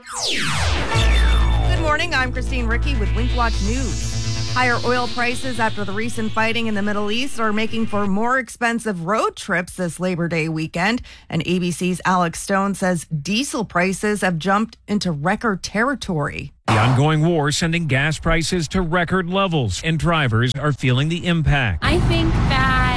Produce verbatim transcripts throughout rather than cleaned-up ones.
Good morning, I'm Christine Ricky with Wink Watch News. Higher oil prices after the recent fighting in the Middle East are making for more expensive road trips this Labor Day weekend. And A B C's Alex Stone says diesel prices have jumped into record territory. The ongoing war sending gas prices to record levels, and drivers are feeling the impact. I think that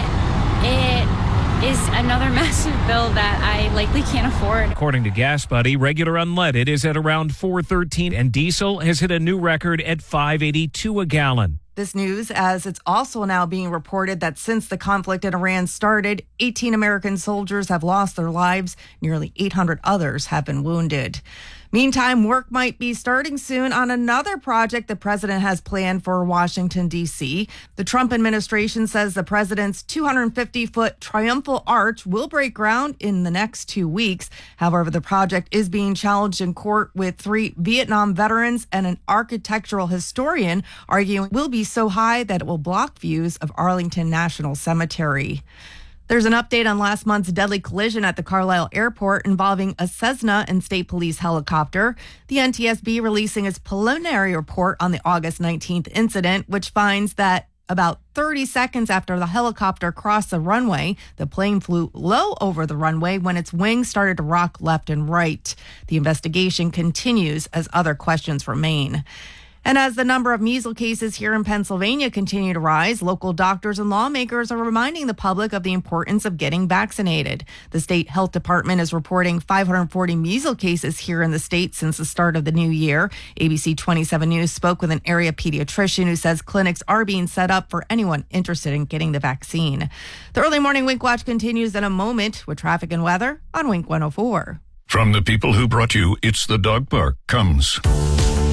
it is another massive bill that I likely can't afford. According to Gas Buddy, regular unleaded is at around four thirteen, and diesel has hit a new record at five eighty-two a gallon. This news as it's also now being reported that since the conflict in Iran started, eighteen American soldiers have lost their lives. Nearly eight hundred others have been wounded. Meantime, work might be starting soon on another project the president has planned for Washington, D C. The Trump administration says the president's two hundred fifty foot triumphal arch will break ground in the next two weeks. However, the project is being challenged in court with three Vietnam veterans and an architectural historian arguing it will be so high that it will block views of Arlington National Cemetery. There's an update on last month's deadly collision at the Carlisle Airport involving a Cessna and State Police helicopter. The N T S B releasing its preliminary report on the August nineteenth incident, which finds that about thirty seconds after the helicopter crossed the runway, the plane flew low over the runway when its wings started to rock left and right. The investigation continues as other questions remain. And as the number of measles cases here in Pennsylvania continue to rise, local doctors and lawmakers are reminding the public of the importance of getting vaccinated. The state health department is reporting five hundred forty measles cases here in the state since the start of the new year. A B C twenty-seven News spoke with an area pediatrician who says clinics are being set up for anyone interested in getting the vaccine. The early morning Wink Watch continues in a moment with traffic and weather on Wink one oh four. From the people who brought you It's the Dog Park comes